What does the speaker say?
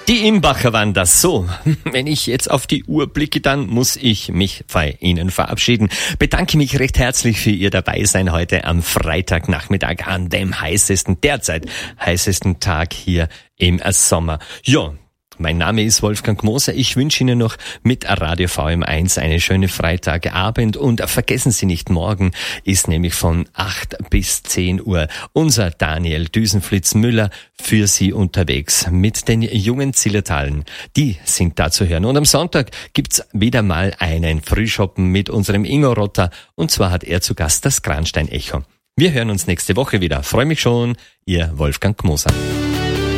Die Imbacher waren das so. Wenn ich jetzt auf die Uhr blicke, dann muss ich mich bei Ihnen verabschieden. Bedanke mich recht herzlich für Ihr Dabeisein heute am Freitagnachmittag an dem derzeit heißesten Tag hier im Sommer. Ja. Mein Name ist Wolfgang Moser. Ich wünsche Ihnen noch mit Radio VM1 eine schöne Freitagabend und vergessen Sie nicht, morgen ist nämlich von 8 bis 10 Uhr unser Daniel Düsenflitz-Müller für Sie unterwegs mit den jungen Zillertalen. Die sind da zu hören. Und am Sonntag gibt's wieder mal einen Frühschoppen mit unserem Ingo Rotter und zwar hat er zu Gast das Granstein Echo. Wir hören uns nächste Woche wieder. Freue mich schon. Ihr Wolfgang Moser.